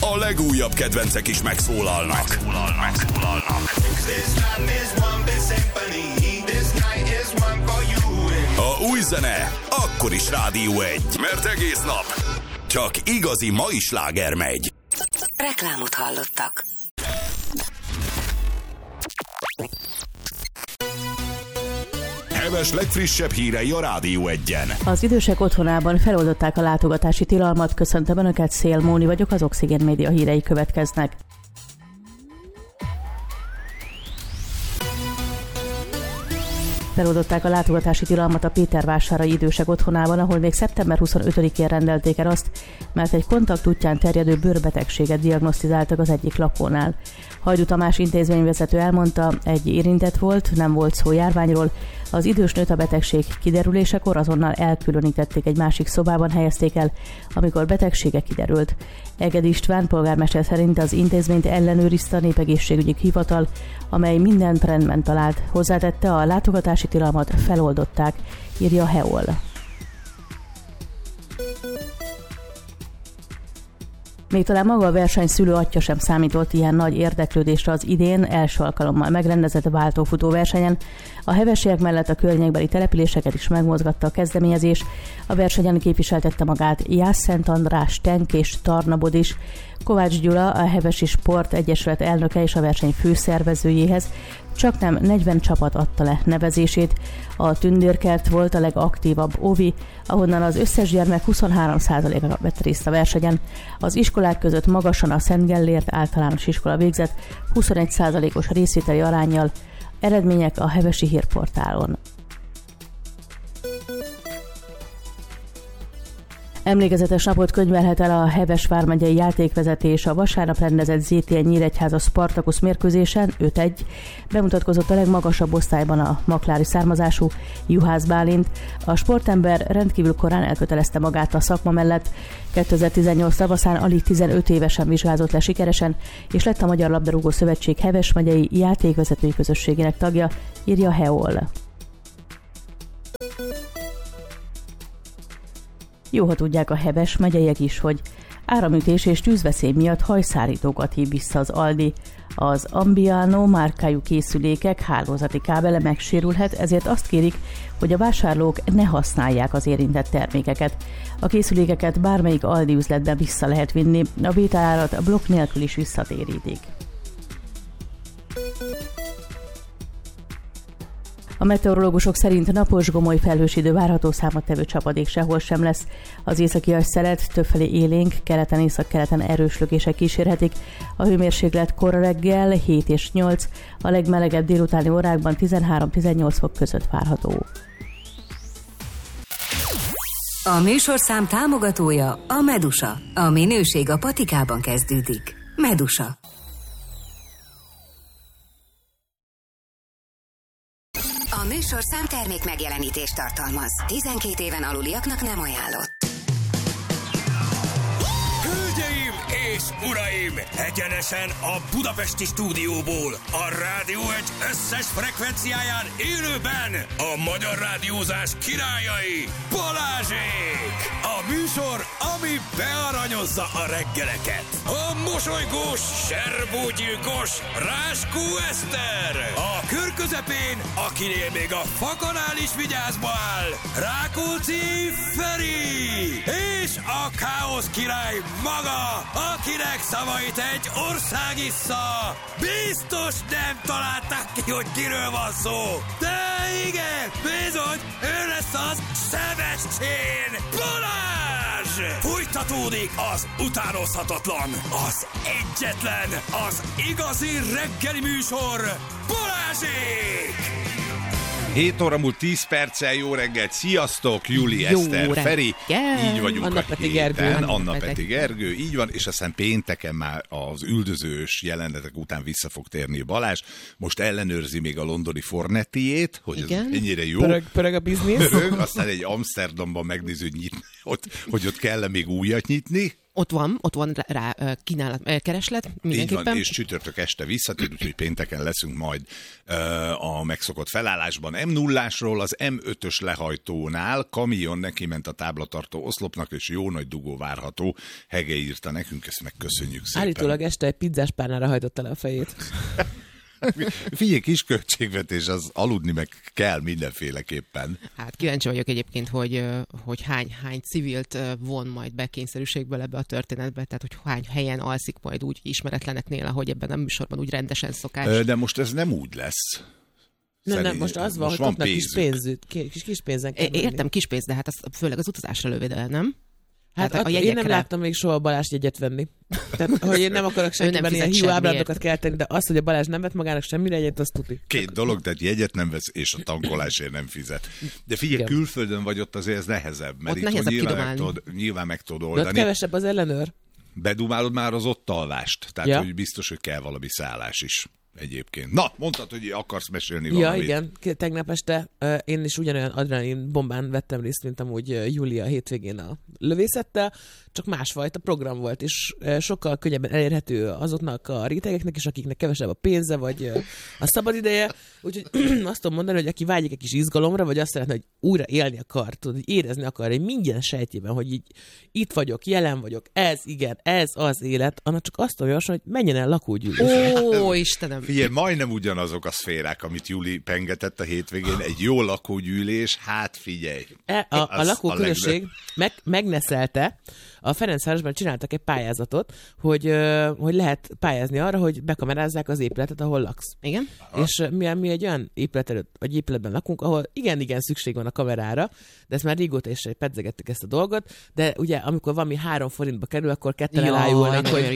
a legújabb kedvencek is megszólalnak. A új zene akkor is Rádió 1, mert egész nap csak igazi mai sláger megy. Reklámot hallottak. Heves legfrissebb hírei a Rádió 1-en. Az idősek otthonában feloldották a látogatási tilalmat. Köszöntöm Önöket, Szél Móni vagyok, az Oxigén Média hírei következnek. Feloldották a látogatási tilalmat a Pétervásárai idősek otthonában, ahol még szeptember 25-én rendelték el azt, mert egy kontakt útján terjedő bőrbetegséget diagnosztizáltak az egyik lakónál. Hajdú Tamás intézményvezető elmondta, egy érintett volt, nem volt szó járványról. Az idős nőt a betegség kiderülésekor azonnal elkülönítették, egy másik szobában helyezték el, amikor betegsége kiderült. Eged István polgármester szerint az intézményt ellenőrizte a Népegészségügyi Hivatal, amely mindent rendben talált. Hozzátette, a látogatási tilalmat feloldották, írja a Heol. Még talán maga a verseny szülő atya sem számított ilyen nagy érdeklődésre az idén első alkalommal megrendezett váltófutó versenyen. A hevesiek mellett a környékbeli településeket is megmozgatta a kezdeményezés. A versenyen képviseltette magát Jász-Szent András, Tenk és Tarnabod is. Kovács Gyula, a Hevesi Sport Egyesület elnöke és a verseny főszervezőjéhez csaknem 40 csapat adta le nevezését. A Tündérkert volt a legaktívabb ovi, ahonnan az összes gyermek 23%-a vett részt a versenyen. Az iskolák között magasan a Szent Gellért általános iskola végzett 21%-os részvételi aránnyal. Eredmények a Hevesi Hírportálon. Emlékezetes napot könyvelhet el a Heves vármegyei játékvezetés a vasárnap rendezett ZTN Nyíregyháza Spartakusz mérkőzésen 5-1. Bemutatkozott a legmagasabb osztályban a maklári származású Juhász Bálint. A sportember rendkívül korán elkötelezte magát a szakma mellett. 2018 tavaszán alig 15 évesen vizsgázott le sikeresen, és lett a Magyar Labdarúgó Szövetség Heves megyei játékvezetői közösségének tagja, írja a Heol. Jó, ha tudják a Heves megyeiek is, hogy áramütés és tűzveszély miatt hajszárítókat hív vissza az Aldi. Az Ambiano márkájú készülékek hálózati kábele megsérülhet, ezért azt kérik, hogy a vásárlók ne használják az érintett termékeket. A készülékeket bármelyik Aldi üzletben vissza lehet vinni, a vételárat a blokk nélkül is visszatérítik. A meteorológusok szerint napos, gomoly felhős idő várható, számottevő csapadék sehol sem lesz. Az északi szelet többfelé élénk, keleten, északkeleten erős lökések kísérhetik. A hőmérséklet kora reggel 7 és 8, a legmelegebb délutáni órákban 13-18 fok között várható. A műsorszám támogatója a Medusa. A minőség a patikában kezdődik. Medusa. A műsorszám termék megjelenítést tartalmaz. 12 éven aluliaknak nem ajánlott. Hölgyeim és uraim! Egyenesen a budapesti stúdióból, a Rádió 1 összes frekvenciáján élőben a magyar rádiózás királyai, Balázsék! A műsor, ami bearanyozza a reggeleket. A mosolygós, serbógyilkos Ráskó Eszter! A kör közepén, akinél még a fakanál is vigyázba áll, Rákóczi Feri! És a káosz király maga, akinek szavait egy ország issza. Biztos nem találták ki, hogy kiről van szó. De igen, bizony, ő lesz az Sebestyén Balázs! Folytatódik az utánozhatatlan, az egyetlen, az igazi reggeli műsor, Balázsék! 7 óra múlt 10 perccel, jó reggelt, sziasztok, Juli, Eszter, Feri, így vagyunk Anna a Peti héten, Gergő, Anna Peti Gergő, így van, és aztán pénteken már az üldözős jelenetek után vissza fog térni Balázs, most ellenőrzi még a londoni Fornettiét, hogy igen? Ez ennyire jó. Pörög a biznisz. Aztán egy Amsterdamban megnéző, hogy ott kell még újat nyitni, Ott van rá kínálat, kereslet, mindenképpen. Így van, és csütörtök este visszatér, úgyhogy pénteken leszünk majd a megszokott felállásban. M0-ásról az M5-ös lehajtónál kamion neki ment a táblatartó oszlopnak, és jó nagy dugó várható. Hege írta nekünk, ezt megköszönjük szépen. Állítólag este egy pizzás párnára hajtotta le a fejét. Figyelj, kis költségvetés, az aludni meg kell mindenféleképpen. Hát kíváncsi vagyok egyébként, hogy hány civilt von majd be kényszerűségből ebbe a történetbe, tehát hogy hány helyen alszik majd úgy ismeretleneknél, ahogy ebben a műsorban úgy rendesen szokás. De most ez nem úgy lesz. Nem, most az van, hogy kapnak kis pénzen kell menni. Értem, kis pénz, de hát az, főleg az utazásra lövide, nem? Hát én nem láttam még soha Balázs jegyet venni. Tehát, hogy én nem akarok senkiben ilyen hiú ábrándokat kelteni, de az, hogy a Balázs nem vett magának semmire jegyet, azt tuti. Két dolog, tehát jegyet nem vesz, és a tankolásért nem fizet. De figyelj, igen. Külföldön vagy ott azért ez nehezebb, mert ott itt nyilván meg tudod oldani. De ott kevesebb az ellenőr. Bedumálod már az ott alvást, tehát hogy biztos, hogy kell valami szállás is. Egyébként. Na, mondtad, hogy akarsz mesélni valamit. Ja, igen. Tegnap este én is ugyanolyan adrenalin bombán vettem részt, mint amúgy Júlia hétvégén a lövészettel, csak másfajta program volt, és sokkal könnyebben elérhető azoknak a rétegeknek is, akiknek kevesebb a pénze, vagy a szabadideje. Úgyhogy azt tudom mondani, hogy aki vágyik egy kis izgalomra, vagy azt szeretne, hogy újra élni akar, tudod, hogy érezni akar, hogy minden sejtjében, hogy így itt vagyok, jelen vagyok, ez az élet, annak csak azt tudom javasolni, hogy menjen el lakógyűlésre. Ó, Istenem! Figyelj, majdnem ugyanazok a szférák, amit Júli pengetett a hétvégén. Egy jó lakógyűlés, hát figyelj. A lakóközösség megneszelte, a Ferencvárosban csináltak egy pályázatot, hogy lehet pályázni arra, hogy bekamerázzák az épületet, ahol laksz. Igen. És mi egy olyan épületben lakunk, ahol igen szükség van a kamerára, de ezt már régóta is pedzegettük ezt a dolgot, de ugye amikor valami 3 forintba kerül, akkor ketten elájulnak, hogy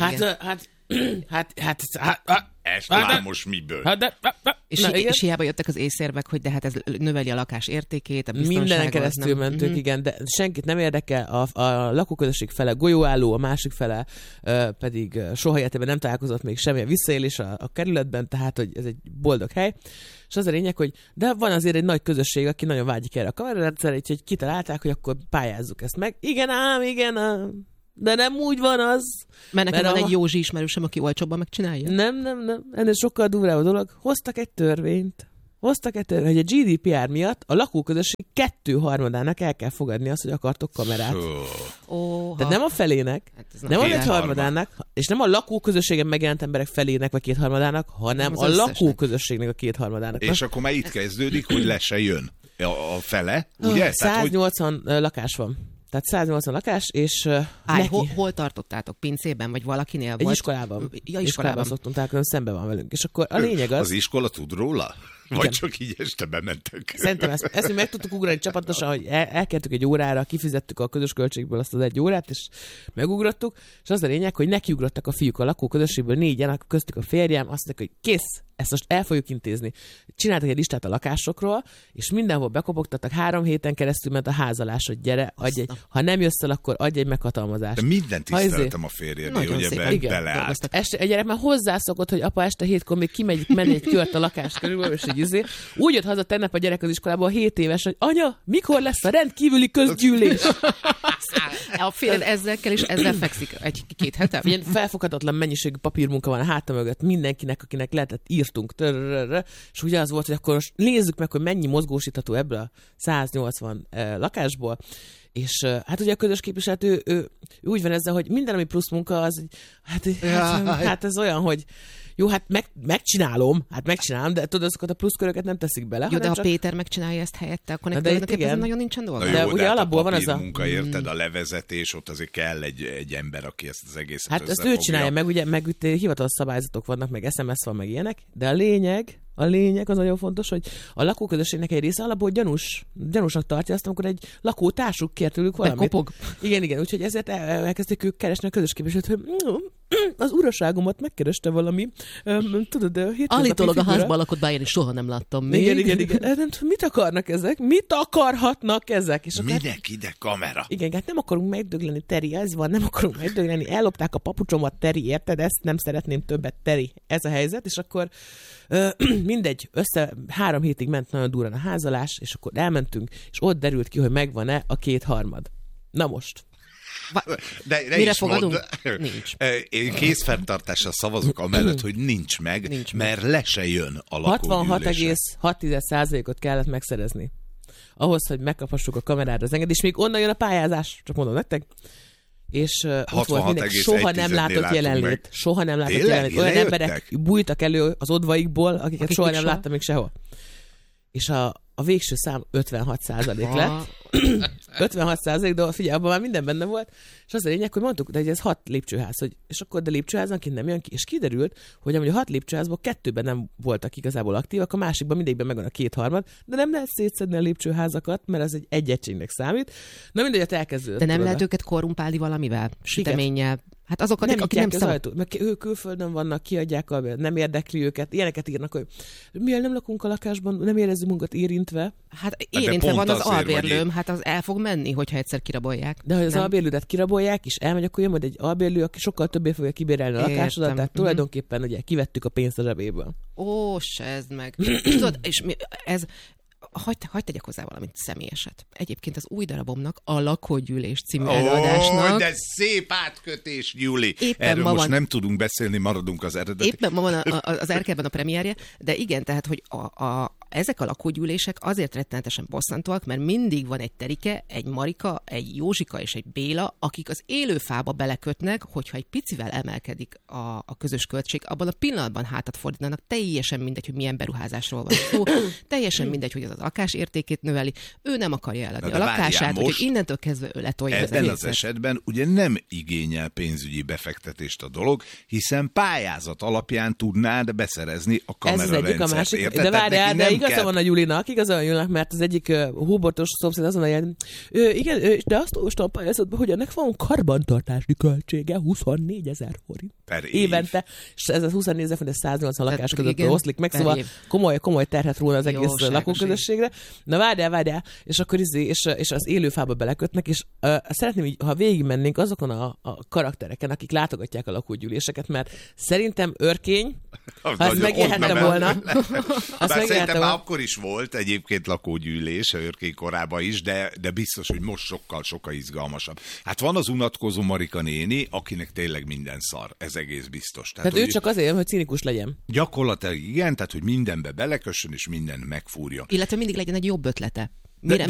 ezt már most miből? És hiába jöttek az észérvek, hogy de hát ez növeli a lakás értékét, a biztonságot. Mindenen keresztül mentünk, igen, de senkit nem érdekel, a lakóközösség fele golyóálló, a másik fele pedig soha életében nem találkozott még semmilyen visszaélés a kerületben, tehát hogy ez egy boldog hely. És az a lényeg, hogy de van azért egy nagy közösség, aki nagyon vágyik erre a kamerarendszerre, úgyhogy kitalálták, hogy akkor pályázzuk ezt meg. Igen ám. De nem úgy van az. Mert nekem van egy Józsi ismerősöm, aki olcsóbban megcsinálja. Nem. Ennél sokkal durvább a dolog. Hoztak egy törvényt, hogy a GDPR miatt a lakóközösség 2/3 el kell fogadni azt, hogy akartok kamerát. Tehát nem a felének, nem a 1/3, és nem a lakóközösségen megjelent emberek felének vagy 2/3, hanem a lakóközösségnek a 2/3. És akkor már itt kezdődik, hogy le se jön a fele, ugye? 180 lakás van. Tehát 180 lakás, és hol tartottátok? Pincében, vagy valakinél volt? Egy iskolában. Iskolában szoktunk találkozni, szembe van velünk. És akkor a lényeg az... Az iskola tud róla? Vagy igen. Csak így este bementek? Szerintem ezt mi meg tudtuk ugrani csapatosan, hogy elkértük egy órára, kifizettük a közös költségből azt az 1 órát, és megugrottuk, és az a lényeg, hogy nekiugrottak a fiúk a lakóközösségből 4-en, köztük a férjem, azt mondták, hogy kész, ezt most el fogjuk intézni. Csináltak egy listát a lakásokról, és mindenhol bekopogtattak, 3 héten keresztül ment a házalás, hogy gyere, adj egy, ha nem jössz el, akkor adj egy meghatalmazást. De mindent tiszteltem a férjednél, hogy ebben beleállt. A gyerek már hozzászokott, hogy apa este 7-kor még menj egy kört a lakás körül, és így úgy jött haza tegnap a gyerek az iskolából 7 éves, hogy anya, mikor lesz a rendkívüli közgyűlés? A férjed ezzel kell, és ezzel fekszik 1-2 hete. Ilyen felfoghatatlan mennyiségű papírmunka van a háta mögött mindenkinek, akinek lehetett írtunk. És ugye az volt, hogy akkor most nézzük meg, hogy mennyi mozgósítható ebből a 180 lakásból. És hát ugye a közös képviselő, ő úgy van ezzel, hogy minden, ami plusz munka, az hát ez olyan, hogy jó, hát megcsinálom, de tudod, azokat a pluszköröket nem teszik bele. Jó, de ha Péter megcsinálja ezt helyette, akkor nektek ezen nagyon nincsen dolga. De ugye alapból van az a munka, érted, a levezetés, ott azért kell egy ember, aki ezt az egészet hát ezt ő csinálja, meg ugye meg itt hivatalos szabályzatok vannak, meg SMS van, meg ilyenek, de a lényeg az nagyon fontos, hogy a lakóközösségnek egy része alapból gyanúsnak tartja azt, amikor egy lakótársuk kér tőlük valamit. Bekopog. Igen, úgyhogy ezért elkezdték ők keresni a közös képviselőt, hogy az uraságomat megkereste valami, tudod, állítólag a házban lakott, bár én is soha nem láttam még. Igen. Mit akarnak ezek? Mit akarhatnak ezek? És minek ide kamera? Igen, hát nem akarunk megdögleni, Teri, ez van, nem akarunk megdögleni, ellopták a papucsomat, Teri, érted? Ezt nem szeretném többet, Teri. Ez a helyzet, és akkor mindegy, 3 hétig ment nagyon durran a házalás, és akkor elmentünk, és ott derült ki, hogy megvan-e a 2/3. Na most. Mire fogadunk? Nincs. Én kézfenntartással szavazok amellett, hogy nincs meg, mert le se jön a lakógyűlésen. 66,6%-ot kellett megszerezni. Ahhoz, hogy megkaphassuk a kamerára az engedést, még onnan jön a pályázás, csak mondom nektek. És ott volt mindenki, soha nem látott jelenlét. Soha nem látott jelenlét. Olyan emberek bújtak elő az odvaikból, akiket soha nem láttam még sehol. És a végső szám 56% lett. 56%, de figyelj, abban már minden benne volt, és az a lényeg, hogy mondtuk, de ez 6 lépcsőház, és akkor de lépcsőházanként nem jön ki, és kiderült, hogy amúgy a 6 lépcsőházból 2-ben nem voltak igazából aktívak, a másikban mindegyikben megvan a 2/3, de nem lehet szétszedni a lépcsőházakat, mert ez egy egységnek számít. Na mindegy, elkezdődött. De nem lehet őket korrumpálni valamivel? Süteménnyel? Hát azokat, nem akik nem szabad. Mert ők külföldön vannak, kiadják, nem érdekli őket. Ilyeneket írnak, hogy miért nem lakunk a lakásban, nem érezzük magunkat érintve. Hát érintve van az albérlőm, hát az el fog menni, hogyha egyszer kirabolják. De ha az albérlődet kirabolják, és elmegy, akkor jön majd egy albérlő, aki sokkal többé fogja kibérelni a lakásodat, tehát tulajdonképpen ugye kivettük a pénzt a zsebéből. Ó, sezd meg. Tudod, és ez... Hagy tegyek hozzá valamit személyeset. Egyébként az új darabomnak, a Lakógyűlés című előadásnak... De szép átkötés, Júli! Erről most nem tudunk beszélni, maradunk az eredeti. Éppen ma van az Erkelben a premierje, de igen, tehát, hogy ezek a lakógyűlések azért rettenetesen bosszantóak, mert mindig van egy Terike, egy Marika, egy Józsika és egy Béla, akik az élő fába belekötnek, hogyha egy picivel emelkedik a közös költség, abban a pillanatban hátat fordítanak, teljesen mindegy, hogy milyen beruházásról van szó, teljesen mindegy, hogy az lakás értékét növeli, ő nem akarja eladni a lakását, úgyhogy innentől kezdve ő letolja az ebben az esetben ugye nem igényel pénzügyi befektetést a dolog, hiszen pályázat alapján tudnád beszerezni a kamerarendszert. De várjál, de igaza van a Julinak, mert az egyik hóbortos szomszéd azon a igen, de azt olvastam a pályázatban, hogy ennek van karbantartási költsége 24 000 forint. Évente, és ez a 24 000 forint, 180 lakás között oszlik meg, szóval komoly terhet róla az egész lakóközösségre. Na várjál, és akkor és az élőfába belekötnek, és szeretném, ha végigmennénk azokon a karaktereken, akik látogatják a lakógyűléseket, mert szerintem Örkény, ha ezt megélhettem volna. Szerintem már akkor is volt egyébként lakógyűlés, a Örkény korában is, de biztos, hogy most sokkal izgalmasabb. Hát van az unatkozó Marika néni, akinek tényleg minden szar, ez egész biztos. Tehát ő csak azért, hogy cinikus legyen. Gyakorlatilag igen, tehát hogy mindenbe belekössön, és minden megfúrja. Illetve mindig legyen egy jobb ötlete.